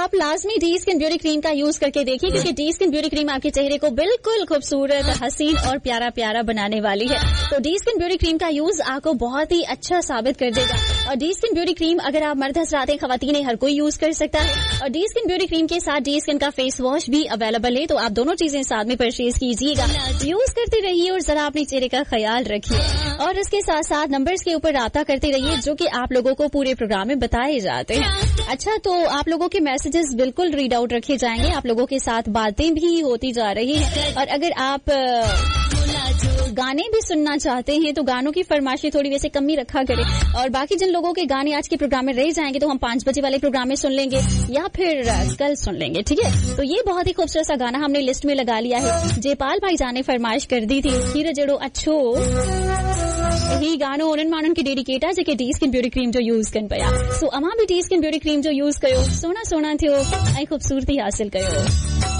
आप लाजमी D skin beauty cream का यूज करके देखिए, क्योंकि डी स्किन ब्यूटी क्रीम आपके चेहरे को बिल्कुल खूबसूरत, हसीन और प्यारा प्यारा बनाने वाली है। तो डी स्किन ब्यूटी क्रीम का यूज आपको बहुत ही अच्छा साबित कर देगा। और डी स्किन ब्यूटी क्रीम अगर आप मर्द हजरात खवातीन हर कोई यूज कर सकता है। और डी स्किन ब्यूटी क्रीम के साथ डी स्किन का फेस वॉश भी अवेलेबल है, तो आप दोनों चीजें साथ में परचेज कीजिएगा। यूज करते रहिए और जरा अपने चेहरे का ख्याल रखिए, और इसके साथ साथ नंबर्स के ऊपर राब्ता करते रहिए जो कि आप लोगों को पूरे प्रोग्राम में बताए जाते हैं। अच्छा, तो आप लोगों के मैसेजेस बिल्कुल रीड आउट रखे जाएंगे, आप लोगों के साथ बातें भी होती जा रही हैं। और अगर आप गाने भी सुनना चाहते हैं तो गानों की फरमाइशें थोड़ी वैसे कम ही रखा करें, और बाकी जिन लोगों के गाने आज के प्रोग्राम में रह जाएंगे तो हम 5 बजे वाले प्रोग्राम में सुन लेंगे या फिर कल सुन लेंगे, ठीक है। तो ये बहुत ही खूबसूरत सा गाना हमने लिस्ट में लगा लिया है। जयपाल भाई जान ने फरमाइश कर दी थी, हीरा जड़ो अच्छो ही गानो उन्हनि माण्हुनि खे डेडिकेट आहे जेके डी स्किन ब्यूटी क्रीम जो यूज कनि पिया। सो अमां बि डी स्किन ब्यूटी क्रीम जो यूज कयो, सोना सोना थियो ऐं खूबसूरती हासिल कयो।